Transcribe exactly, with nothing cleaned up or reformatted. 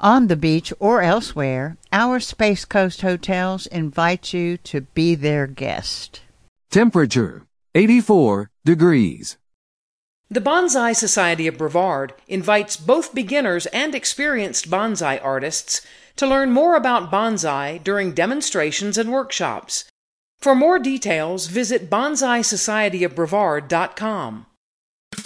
On the beach or elsewhere, our Space Coast hotels invite you to be their guest. Temperature, eighty-four degrees. The Bonsai Society of Brevard invites both beginners and experienced bonsai artists to learn more about bonsai during demonstrations and workshops. For more details, visit bonsai society of brevard dot com.